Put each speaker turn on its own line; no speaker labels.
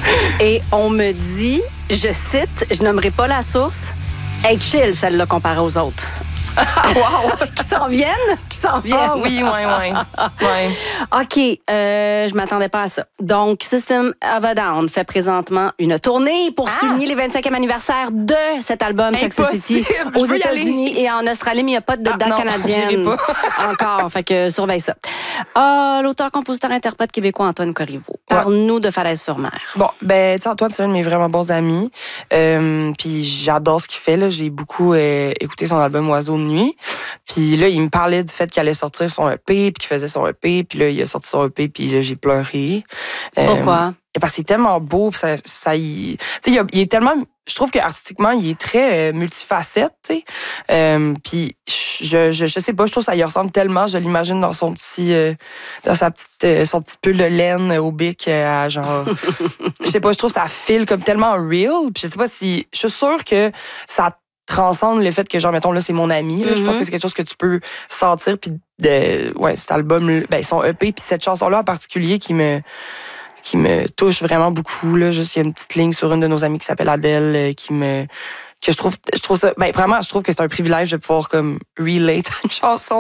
Et on me dit, je cite, je nommerai pas la source, « Hey, chill, celle-là, comparée aux autres. » Wow! Qui s'en viennent?
Ah oui, ouais.
OK, je m'attendais pas à ça. Donc, System of a Down fait présentement une tournée pour souligner les 25e anniversaire de cet album Toxicity aux États-Unis et en Australie, mais il n'y a pas de date canadienne encore. Fait que surveille ça. L'auteur, compositeur, interprète québécois Antoine Corriveau. Parle-nous de Falaise-sur-Mer.
Bon, ben, tu sais, Antoine, c'est un de mes vraiment bons amis. Puis j'adore ce qu'il fait, là. J'ai beaucoup écouté son album Oiseau de nuit. Puis là, il me parlait du fait qu'il allait sortir son EP, puis qu'il faisait son EP. Puis là, il a sorti son EP, puis là, j'ai pleuré.
Pourquoi?
Parce qu'il est tellement beau, puis il est tellement... Je trouve qu'artistiquement, il est très multifacette, tu sais. Puis je sais pas, je trouve que ça y ressemble tellement. Je l'imagine dans son petit... dans son petit pull de laine au bic, genre... je sais pas, je trouve que ça file comme tellement real. Puis je sais pas si... Je suis sûre que ça transcende le fait que, genre, mettons, là, c'est mon ami. Là, je pense que c'est quelque chose que tu peux sentir. Puis, cet album, ben, son EP, puis cette chanson-là en particulier qui me touche vraiment beaucoup. Là. Juste, il y a une petite ligne sur une de nos amies qui s'appelle Adèle que je trouve ça... Ben, vraiment, je trouve que c'est un privilège de pouvoir, comme, relate à une chanson